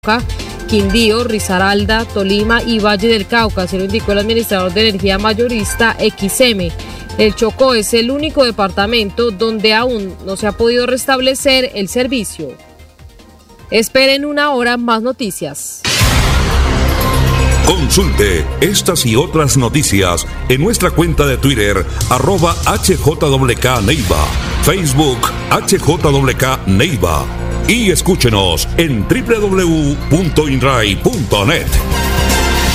Quindío, Risaralda, Tolima y Valle del Cauca, así lo indicó el administrador de energía mayorista XM. El Chocó es el único departamento donde aún no se ha podido restablecer el servicio. Esperen una hora más noticias. Consulte estas y otras noticias en nuestra cuenta de Twitter, @HJWK Neiva, Facebook HJWK Neiva, y escúchenos en www.inray.net.